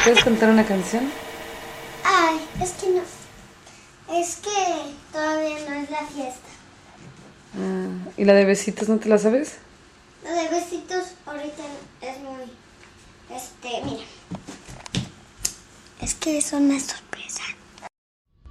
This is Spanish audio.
puedes cantar una canción? Ay, es que no. Es que todavía no es la fiesta. ¿Y la de besitos no te la sabes? La de besitos ahorita es muy... mira. Es que son estos.